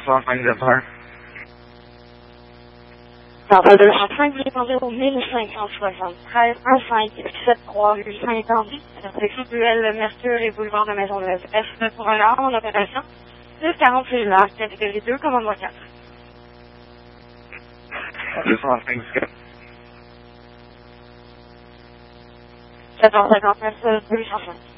205 départ. Centre 205, vous répondez au 1573 1573 850. Section duel Mercure et boulevard de Maisonneuve. Est pour un heure en opération. 1040 cellulaire, catégorie 2, commande 4. 205 759 205.